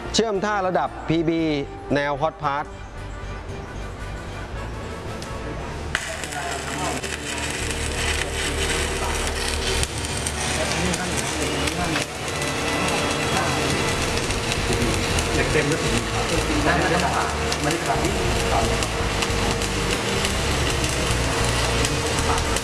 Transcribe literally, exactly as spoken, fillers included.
เชื่อมท่าระดับ พี บี แนวฮอตพาร์ทเด็กเต็มด้วยได้ไม่ได้ขาไม่ได้ขาที่ขา